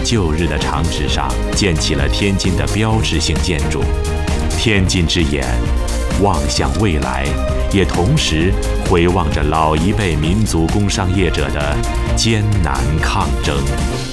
旧日的长址上建起了天津的标志性建筑。天津之眼望向未来，也同时回望着老一辈民族工商业者的艰难抗争。